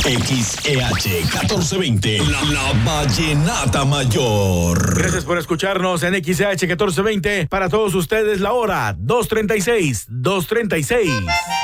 XEH 1420, la Vallenata Mayor. Gracias por escucharnos en XEH 1420. Para todos ustedes la hora 2:36.